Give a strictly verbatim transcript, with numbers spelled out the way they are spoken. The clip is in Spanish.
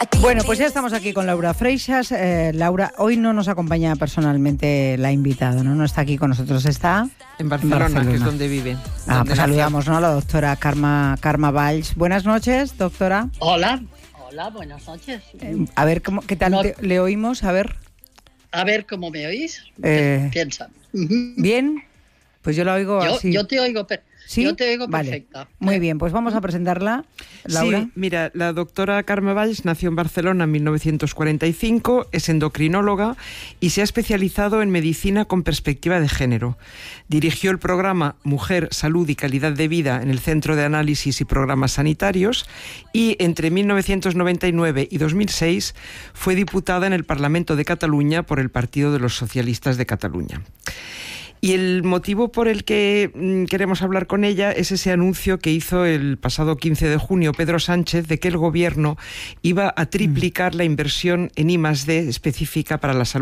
Bueno, pues ya estamos aquí con Laura Freixas. Eh, Laura, hoy no nos acompaña personalmente la invitada, ¿no? No está aquí con nosotros, está en Barcelona, en Barcelona. Que es donde vive. Ah, donde pues nació. Saludamos, ¿no? A la doctora Carme, Carme Valls. Buenas noches, doctora. Hola, hola, buenas noches. Eh, a ver, ¿cómo, ¿qué tal no, te, le oímos? A ver. A ver, ¿cómo me oís? Eh, Piensa. ¿Bien? Pues yo la oigo yo, así. Yo te oigo perfecto. ¿Sí? Yo te oigo vale. perfecta. Muy bien, pues vamos a presentarla, Laura. Sí, mira, la doctora Carme Valls nació en Barcelona en mil novecientos cuarenta y cinco, es endocrinóloga y se ha especializado en medicina con perspectiva de género. Dirigió el programa Mujer, Salud y Calidad de Vida en el Centro de Análisis y Programas Sanitarios y entre mil novecientos noventa y nueve y dos mil seis fue diputada en el Parlamento de Cataluña por el Partido de los Socialistas de Cataluña. Y el motivo por el que queremos hablar con ella es ese anuncio que hizo el pasado quince de junio Pedro Sánchez de que el gobierno iba a triplicar la inversión en I más D específica para la salud